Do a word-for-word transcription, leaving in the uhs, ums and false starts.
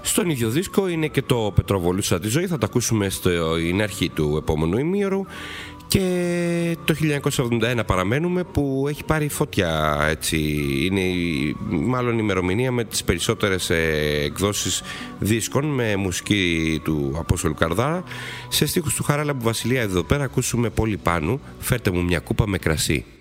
Στον ίδιο δίσκο είναι και το Πετροβολούσα τη ζωή, θα το ακούσουμε στην αρχή του επόμενου ημίωρου. Και το χίλια εννιακόσια εβδομήντα ένα παραμένουμε, που έχει πάρει φωτιά, έτσι. Είναι μάλλον η ημερομηνία με τις περισσότερες εκδόσεις δίσκων, με μουσική του Απόστολου Καρδάρα, σε στίχους του Χαράλαμπου Βασιλεία. Εδώ πέρα ακούσουμε Πολύ Πάνου, φέρτε μου μια κούπα με κρασί.